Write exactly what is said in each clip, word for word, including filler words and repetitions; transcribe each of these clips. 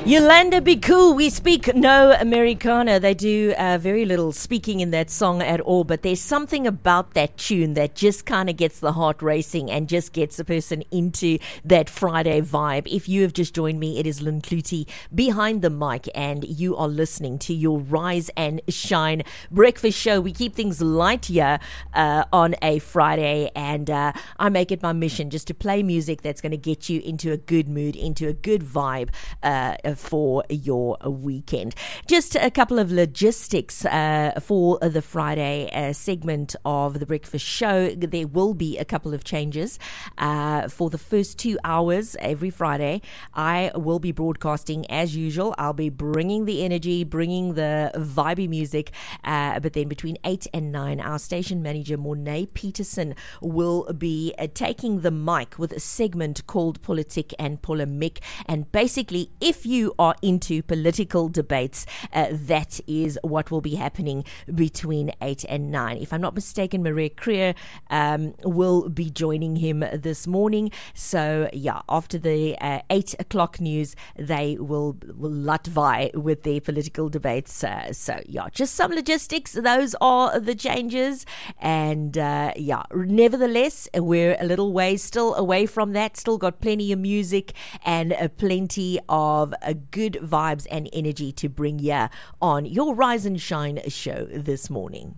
Yolanda Be Cool, we speak no Americana. They do uh, very little speaking in that song at all, but there's something about that tune that just kind of gets the heart racing and just gets a person into that Friday vibe. If you have just joined me, it is Lynn Clutie behind the mic, and you are listening to your Rise and Shine breakfast show. We keep things light here uh, on a Friday, and uh, I make it my mission just to play music that's going to get you into a good mood, into a good vibe uh, for your weekend. Just a couple of logistics uh, for the Friday uh, segment of the breakfast show. There will be a couple of changes uh, for the first two hours every Friday. I will be broadcasting as usual. I'll be bringing the energy, bringing the vibey music, uh, but then between eight and nine, our station manager Mornay Peterson will be uh, taking the mic with a segment called Politik and Polemiek. And basically, if you are into political debates, uh, that is what will be happening between eight and nine. If I'm not mistaken, Maria Creer um, will be joining him this morning. So yeah, after the uh, eight o'clock news, they will, will lutvai with their political debates. Uh, so yeah, just some logistics. Those are the changes. And uh, yeah, nevertheless, we're a little ways still away from that. Still got plenty of music and uh, plenty of uh, good vibes and energy to bring you on your Rise and Shine show this morning.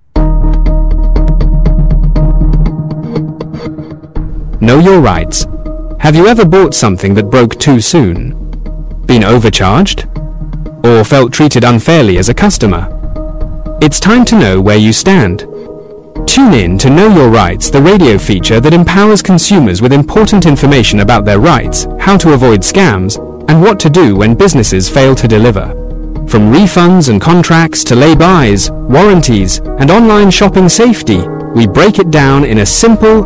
Know your rights. Have you ever bought something that broke too soon? Been overcharged? Or felt treated unfairly as a customer? It's time to know where you stand. Tune in to Know Your Rights, the radio feature that empowers consumers with important information about their rights, how to avoid scams, and what to do when businesses fail to deliver. From refunds and contracts to lay-bys, warranties, and online shopping safety, we break it down in a simple